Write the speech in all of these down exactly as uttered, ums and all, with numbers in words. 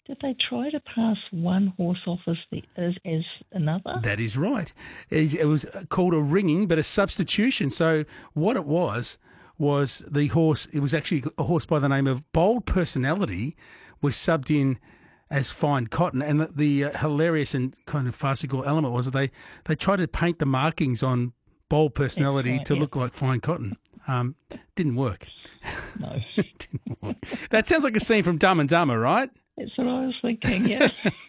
Did they try to pass one horse off as, the, as, as another? That is right. It was called a ringing, but a substitution. So what it was was the horse, it was actually a horse by the name of Bold Personality, was subbed in as Fine Cotton. And the, the uh, hilarious and kind of farcical element was that they, they tried to paint the markings on Bold Personality right, to yes. look like Fine Cotton. Um, didn't work. No. Didn't work. That sounds like a scene from Dumb and Dumber, right? That's what I was thinking, yes.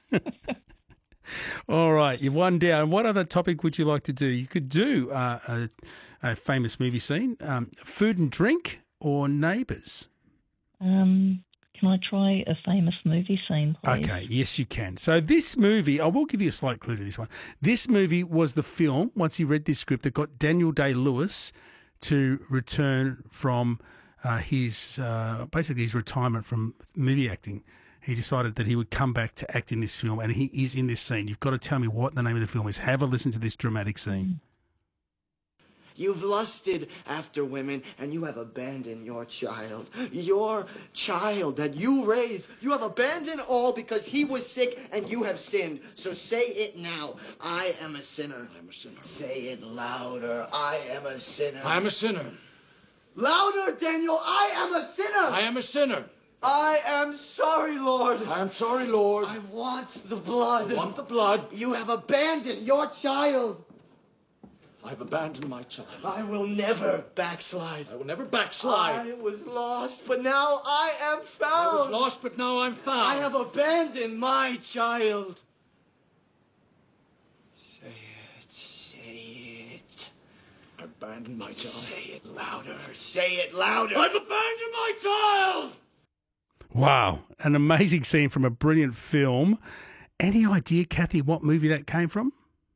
All right, you've one down. What other topic would you like to do? You could do uh, a, a famous movie scene, um, food and drink, or neighbours. Um, can I try a famous movie scene, please? Okay, yes, you can. So this movie, I will give you a slight clue to this one. This movie was the film, once he read this script, that got Daniel Day-Lewis to return from uh, his, uh, basically his retirement from movie acting. He decided that he would come back to act in this film, and he is in this scene. You've got to tell me what the name of the film is. Have a listen to this dramatic scene. You've lusted after women, and you have abandoned your child. Your child that you raised. You have abandoned all because he was sick and you have sinned. So say it now. I am a sinner. I am a sinner. Say it louder. I am a sinner. I am a sinner. Louder, Daniel. I am a sinner. I am a sinner. I am sorry, Lord. I am sorry, Lord. I want the blood. I want the blood. You have abandoned your child. I've abandoned my child. I will never backslide. I will never backslide. I was lost, but now I am found. I was lost, but now I'm found. I have abandoned my child. Say it, say it. I abandoned my child. Say it louder, say it louder. I've abandoned my child! Wow, an amazing scene from a brilliant film. Any idea, Kathy, what movie that came from?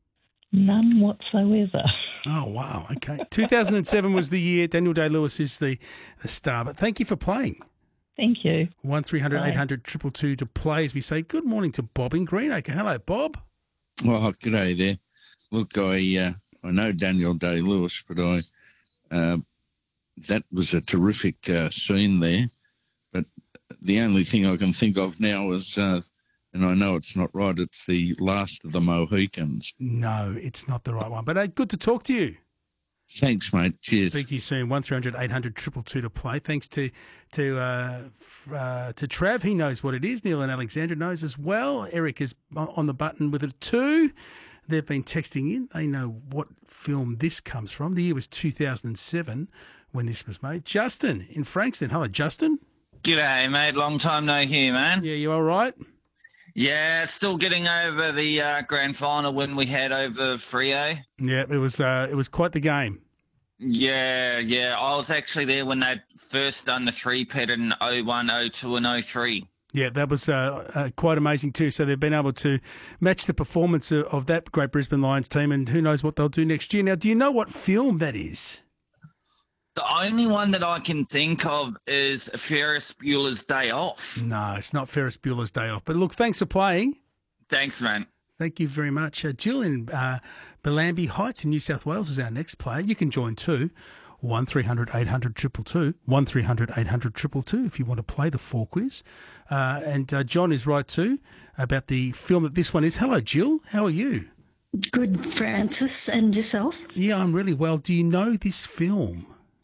None whatsoever. Oh, wow. Okay. two thousand seven was the year. Daniel Day-Lewis is the, the star. But thank you for playing. Thank you. one three hundred eight hundred two two two to play as we say good morning to Bob in Greenacre. Hello, Bob. Well, g'day there. Look, I uh, I know Daniel Day-Lewis, but I uh, that was a terrific uh, scene there. But the only thing I can think of now is... Uh, and I know it's not right, it's the Last of the Mohicans. No, it's not the right one. But uh, good to talk to you. Thanks, mate. Cheers. Speak to you soon. one three hundred eight hundred two two two to play. Thanks to to uh, uh, to Trav. He knows what it is. Neil and Alexandra knows as well. Eric is on the button with a two. They've been texting in. They know what film this comes from. The year was two thousand seven when this was made. Justin in Frankston. Hello, Justin. G'day, mate. Long time no hear, man. Yeah, you all right? Yeah, still getting over the uh, grand final win we had over Freo. Yeah, it was uh, it was quite the game. Yeah, yeah. I was actually there when they first done the three-pet in oh one, oh two and oh three. Yeah, that was uh, uh, quite amazing too. So they've been able to match the performance of, of that great Brisbane Lions team, and who knows what they'll do next year. Now, do you know what film that is? The only one that I can think of is Ferris Bueller's Day Off. No, it's not Ferris Bueller's Day Off. But look, thanks for playing. Thanks, man. Thank you very much. Uh, Jill in uh, Bellambi Heights in New South Wales is our next player. You can join too. one three hundred eight hundred two two two. one three hundred eight hundred two two two if you want to play the four quiz. Uh, and uh, John is right too about the film that this one is. Hello, Jill. How are you? Good, Francis. And yourself? Yeah, I'm really well. Do you know this film?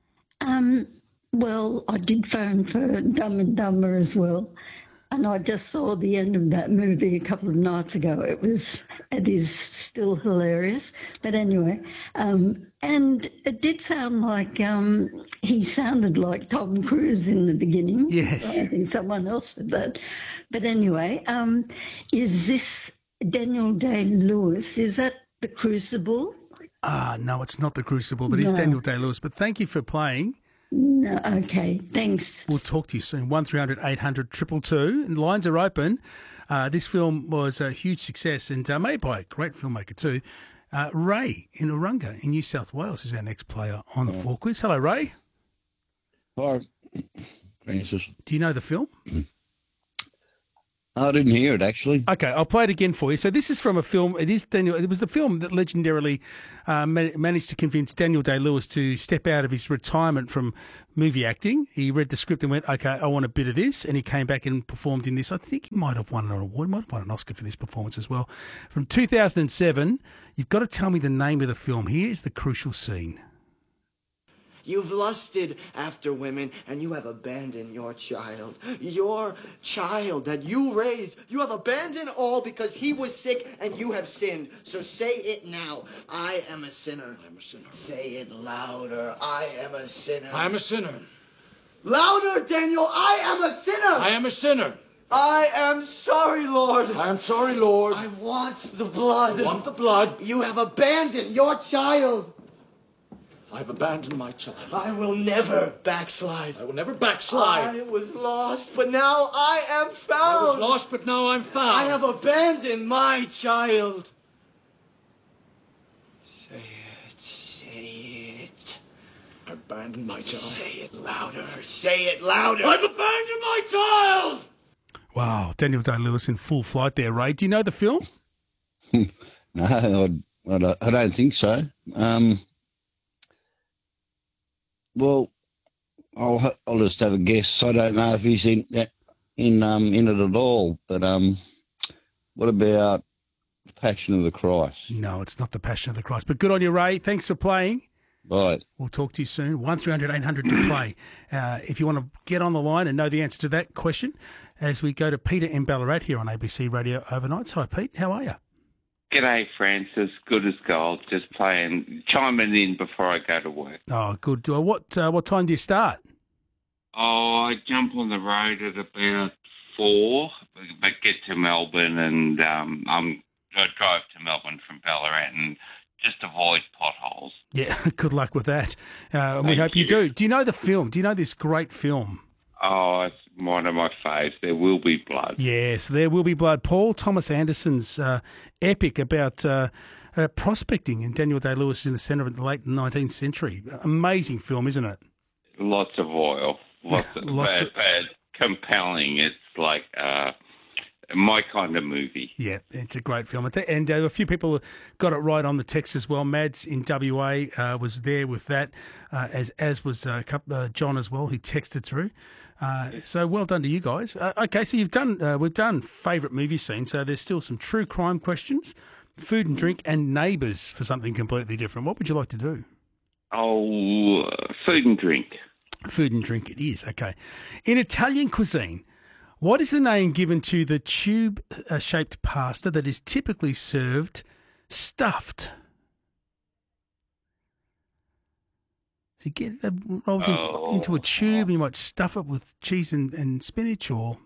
Um, well, I did phone for Dumb and Dumber as well, and I just saw the end of that movie a couple of nights ago. It was, it is still hilarious. But anyway, um, and it did sound like um, he sounded like Tom Cruise in the beginning. Yes. I think someone else said that. But anyway, um, is this Daniel Day-Lewis? Is that The Crucible? Ah, no, it's not The Crucible, but it's No. Daniel Day-Lewis. But thank you for playing. No, okay, thanks. We'll talk to you soon. one three hundred eight hundred two two two. And lines are open. Uh, this film was a huge success and uh, made by a great filmmaker too. Uh, Ray in Urunga in New South Wales is our next player on the Oh. four quiz. Hello, Ray. Hi, Francis. Do you know the film? I didn't hear it, actually. Okay, I'll play it again for you. So this is from a film. It is Daniel. It was the film that legendarily uh, ma- managed to convince Daniel Day-Lewis to step out of his retirement from movie acting. He read the script and went, "Okay, I want a bit of this," and he came back and performed in this. I think he might have won an award. Might have won an Oscar for this performance as well. From two thousand seven. You've got to tell me the name of the film. Here's the crucial scene. You've lusted after women, and you have abandoned your child. Your child that you raised, you have abandoned all because he was sick and you have sinned. So say it now. I am a sinner. I am a sinner. Say it louder. I am a sinner. I am a sinner. Louder, Daniel. I am a sinner. I am a sinner. I am sorry, Lord. I am sorry, Lord. I want the blood. I want the blood. You have abandoned your child. I've abandoned my child. I will never backslide. I will never backslide. I was lost, but now I am found. I was lost, but now I'm found. I have abandoned my child. Say it, say it. I abandoned my child. Say it louder, say it louder. I've abandoned my child! Wow, Daniel Day-Lewis in full flight there, Ray. Do you know the film? No, I, I, don't, I don't think so. Um, well, I'll ha- I'll just have a guess. I don't know if he's in in um in it at all. But um, what about The Passion of the Christ? No, it's not The Passion of the Christ. But good on you, Ray. Thanks for playing. Right. We'll talk to you soon. one three hundred eight hundred to play. Uh, if you want to get on the line and know the answer to that question, as we go to Peter in Ballarat here on A B C Radio Overnights. Hi, Pete. How are you? G'day, Francis. Good as gold. Just playing, chiming in before I go to work. Oh, good. Uh, what uh, what time do you start? Oh, I jump on the road at about four, but get to Melbourne and um, I'm, I drive to Melbourne from Ballarat and just avoid potholes. Yeah, good luck with that. Uh, and we Thank hope you. you. do. Do you know the film? Do you know this great film? Oh, it's one of my faves. There Will Be Blood. Yes, There Will Be Blood. Paul Thomas Anderson's uh, epic about uh, uh, prospecting, and Daniel Day-Lewis is in the centre of the late nineteenth century. Amazing film, isn't it? Lots of oil. Lots of, Lots but, of- but compelling. It's like uh, my kind of movie. Yeah, it's a great film. And uh, a few people got it right on the text as well. Mads in W A uh, was there with that, uh, as as was uh, a couple, uh, John as well, who texted through. Uh, so well done to you guys. Uh, okay, so you've done uh, we've done favourite movie scene. So there's still some true crime questions, food and drink, and neighbours for something completely different. What would you like to do? Oh, uh, food and drink. Food and drink it is. Okay. In Italian cuisine, what is the name given to the tube-shaped pasta that is typically served stuffed? So you get that rolled in- Oh. into a tube, you might stuff it with cheese and, and spinach, or...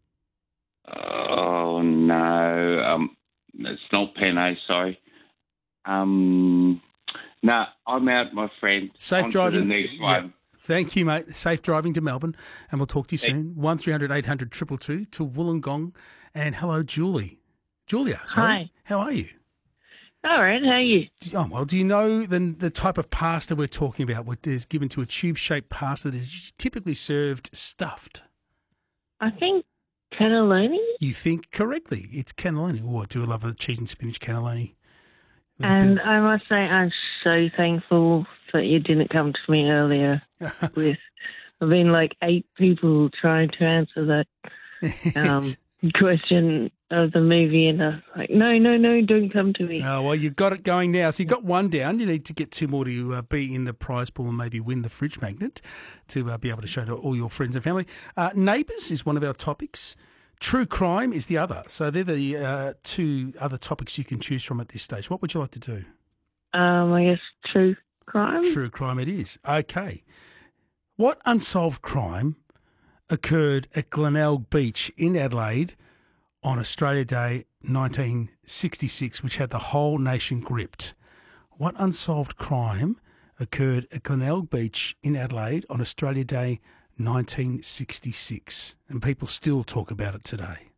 Oh, no. Um, it's not penne, sorry. Um, no, I'm out, my friend. Safe On driving. To the next Yeah. one. Thank you, mate. Safe driving to Melbourne, and we'll talk to you soon. one three hundred eight hundred two two two to Wollongong. And hello, Julie. Julia, sorry. Hi. How are you? All right, how are you? Oh, well, do you know the, the type of pasta we're talking about, what is given to a tube-shaped pasta that is typically served stuffed? I think cannelloni. You think correctly. It's cannelloni. Oh, I do love a cheese and spinach cannelloni. With a And bit I must say, I'm so thankful that you didn't come to me earlier with. I've been like eight people trying to answer that of- um, question of the movie, and I was like, no, no, no, don't come to me. Oh, well, you've got it going now. So you've got one down. You need to get two more to uh, be in the prize pool and maybe win the fridge magnet to uh, be able to show to all your friends and family. Uh, Neighbours is one of our topics. True crime is the other. So they're the uh, two other topics you can choose from at this stage. What would you like to do? Um, I guess true crime. True crime it is. Okay. What unsolved crime occurred at Glenelg Beach in Adelaide on Australia Day nineteen sixty-six, which had the whole nation gripped? What unsolved crime occurred at Glenelg Beach in Adelaide on Australia Day nineteen sixty-six? And people still talk about it today.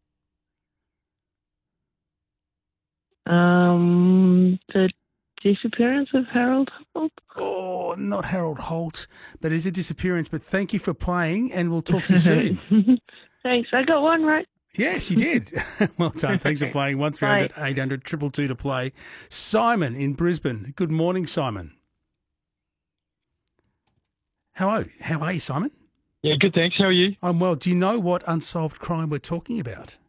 Um, the disappearance of Harold Holt. Oh, not Harold Holt, but it is a disappearance. But thank you for playing, and we'll talk to you soon. Thanks. I got one right. Yes, you did. Well done. Thanks for playing. one three hundred eight hundred two two two to play. Simon in Brisbane. Good morning, Simon. How are, how are you, Simon? Yeah, good, thanks. How are you? I'm well. Do you know what unsolved crime we're talking about?